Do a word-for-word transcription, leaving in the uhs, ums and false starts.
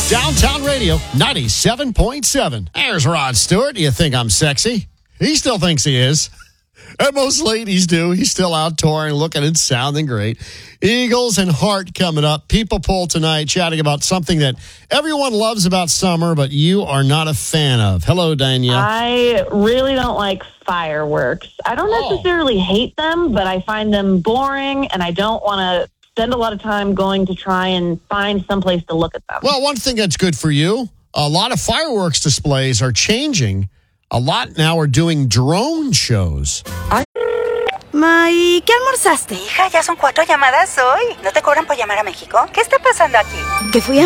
Downtown Radio, ninety-seven point seven. There's Rod Stewart. You think I'm sexy? He still thinks he is. And most ladies do. He's still out touring, looking and sounding great. Eagles and Heart coming up. People Poll tonight, chatting about something that everyone loves about summer, but you are not a fan of. Hello, Danielle. I really don't like fireworks. I don't Oh. necessarily hate them, but I find them boring, and I don't want to spend a lot of time going to try and find someplace to look at them. Well, one thing that's good for you, a lot of fireworks displays are changing. A lot now are doing drone shows. May, ¿qué almorzaste? Hija, ya son cuatro llamadas hoy. ¿No te cobran por llamar a México? ¿Qué está pasando aquí? Que fui a